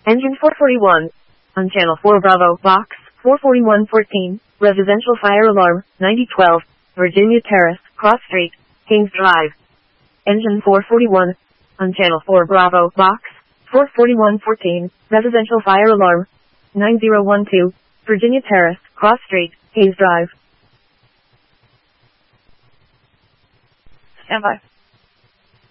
Engine 441. On Channel 4 Bravo, Box 44114, Residential Fire Alarm, 9012, Virginia Terrace, Cross Street, Kings Drive. Engine 441. On Channel 4 Bravo, Box 44114, Residential Fire Alarm, 9012, Virginia Terrace, Cross Street, Kings Drive. Stand by.